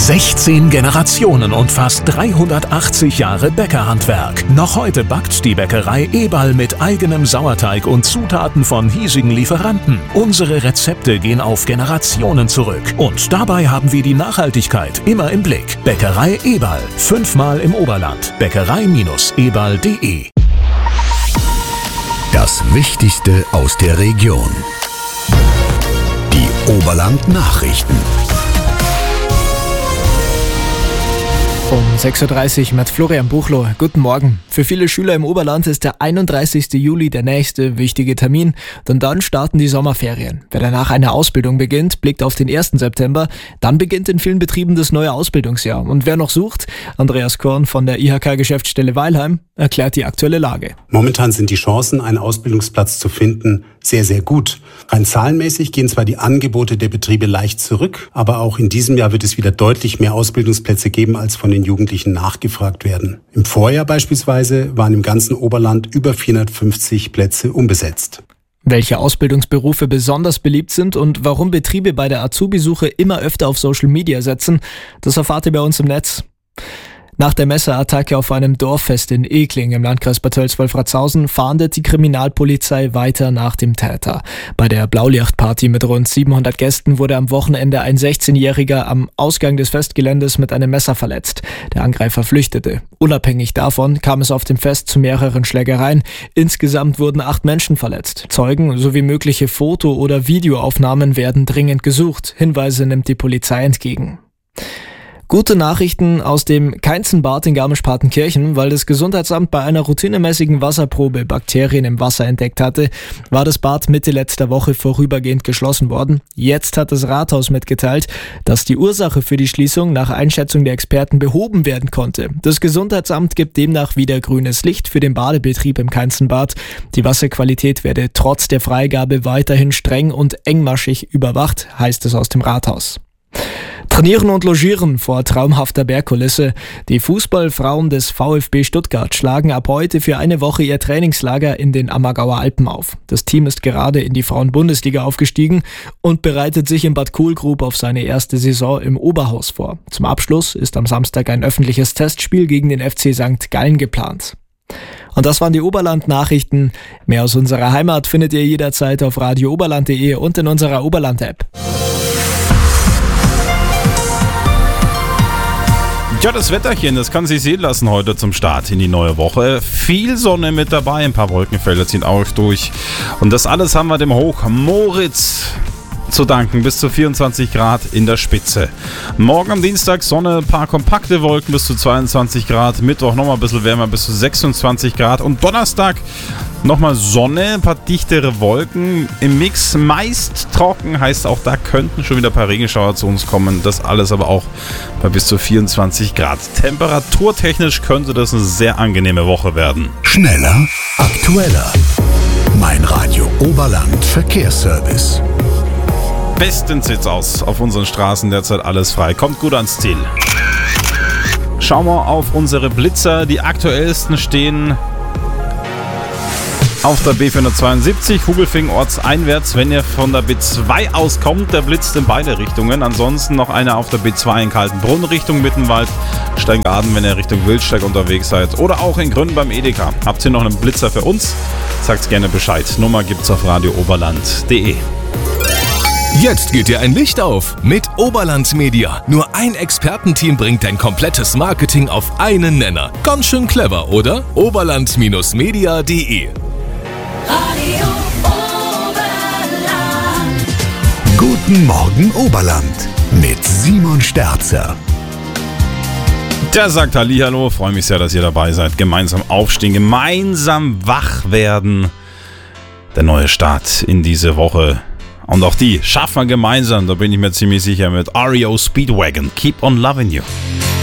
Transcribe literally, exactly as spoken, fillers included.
sechzehn Generationen und fast dreihundertachtzig Jahre Bäckerhandwerk. Noch heute backt die Bäckerei Eberl mit eigenem Sauerteig und Zutaten von hiesigen Lieferanten. Unsere Rezepte gehen auf Generationen zurück. Und dabei haben wir die Nachhaltigkeit immer im Blick. Bäckerei Eberl. Fünfmal im Oberland. Bäckerei eberl punkt de. Das Wichtigste aus der Region. Die Oberland-Nachrichten. Um sechs Uhr dreißig mit Florian Buchloh. Guten Morgen. Für viele Schüler im Oberland ist der einunddreißigste Juli der nächste wichtige Termin, denn dann starten die Sommerferien. Wer danach eine Ausbildung beginnt, blickt auf den ersten September. Dann beginnt in vielen Betrieben das neue Ausbildungsjahr. Und wer noch sucht, Andreas Korn von der I H K-Geschäftsstelle Weilheim erklärt die aktuelle Lage. Momentan sind die Chancen, einen Ausbildungsplatz zu finden, sehr, sehr gut. Rein zahlenmäßig gehen zwar die Angebote der Betriebe leicht zurück, aber auch in diesem Jahr wird es wieder deutlich mehr Ausbildungsplätze geben, als von den Jugendlichen nachgefragt werden. Im Vorjahr beispielsweise waren im ganzen Oberland über vierhundertfünfzig Plätze unbesetzt. Welche Ausbildungsberufe besonders beliebt sind und warum Betriebe bei der Azubi-Suche immer öfter auf Social Media setzen, das erfahrt ihr bei uns im Netz. Nach der Messerattacke auf einem Dorffest in Ekling im Landkreis Bad Tölz-Wolfratshausen fahndet die Kriminalpolizei weiter nach dem Täter. Bei der Blaulichtparty mit rund siebenhundert Gästen wurde am Wochenende ein sechzehnjähriger am Ausgang des Festgeländes mit einem Messer verletzt. Der Angreifer flüchtete. Unabhängig davon kam es auf dem Fest zu mehreren Schlägereien. Insgesamt wurden acht Menschen verletzt. Zeugen sowie mögliche Foto- oder Videoaufnahmen werden dringend gesucht. Hinweise nimmt die Polizei entgegen. Gute Nachrichten aus dem Keinzenbad in Garmisch-Partenkirchen. Weil das Gesundheitsamt bei einer routinemäßigen Wasserprobe Bakterien im Wasser entdeckt hatte, war das Bad Mitte letzter Woche vorübergehend geschlossen worden. Jetzt hat das Rathaus mitgeteilt, dass die Ursache für die Schließung nach Einschätzung der Experten behoben werden konnte. Das Gesundheitsamt gibt demnach wieder grünes Licht für den Badebetrieb im Keinzenbad. Die Wasserqualität werde trotz der Freigabe weiterhin streng und engmaschig überwacht, heißt es aus dem Rathaus. Trainieren und logieren vor traumhafter Bergkulisse. Die Fußballfrauen des VfB Stuttgart schlagen ab heute für eine Woche ihr Trainingslager in den Ammergauer Alpen auf. Das Team ist gerade in die Frauen-Bundesliga aufgestiegen und bereitet sich in Bad Kohlgrub auf seine erste Saison im Oberhaus vor. Zum Abschluss ist am Samstag ein öffentliches Testspiel gegen den F C Sankt Gallen geplant. Und das waren die Oberland-Nachrichten. Mehr aus unserer Heimat findet ihr jederzeit auf radio oberland punkt de und in unserer Oberland-App. Ja, das Wetterchen, das kann sich sehen lassen heute zum Start in die neue Woche. Viel Sonne mit dabei, ein paar Wolkenfelder ziehen auch durch. Und das alles haben wir dem Hoch Moritz zu danken, bis zu vierundzwanzig Grad in der Spitze. Morgen am Dienstag Sonne, ein paar kompakte Wolken bis zu zweiundzwanzig Grad. Mittwoch nochmal ein bisschen wärmer bis zu sechsundzwanzig Grad. Und Donnerstag nochmal Sonne, ein paar dichtere Wolken im Mix. Meist trocken, heißt auch da könnten schon wieder ein paar Regenschauer zu uns kommen. Das alles aber auch bei bis zu vierundzwanzig Grad. Temperaturtechnisch könnte das eine sehr angenehme Woche werden. Schneller, aktueller. Mein Radio Oberland Verkehrsservice. Bestens sieht's aus. Auf unseren Straßen derzeit alles frei. Kommt gut ans Ziel. Schauen wir auf unsere Blitzer. Die aktuellsten stehen auf der B vierhundertzweiundsiebzig, Hugelfing ortseinwärts, wenn ihr von der B zwei auskommt, der blitzt in beide Richtungen. Ansonsten noch einer auf der B zwei in Kaltenbrunn Richtung Mittenwald, Steingaden, wenn ihr Richtung Wildsteig unterwegs seid. Oder auch in Grün beim Edeka. Habt ihr noch einen Blitzer für uns? Sagt's gerne Bescheid. Nummer gibt's auf radio oberland punkt de. Jetzt geht dir ein Licht auf mit Oberland Media. Nur ein Expertenteam bringt dein komplettes Marketing auf einen Nenner. Ganz schön clever, oder? oberland media punkt de. Radio Oberland. Guten Morgen Oberland mit Simon Sterzer. Der sagt Hallihallo, freue mich sehr, dass ihr dabei seid. Gemeinsam aufstehen, gemeinsam wach werden. Der neue Start in diese Woche. Und auch die schaffen wir gemeinsam, da bin ich mir ziemlich sicher, mit R E O Speedwagon. Keep on loving you.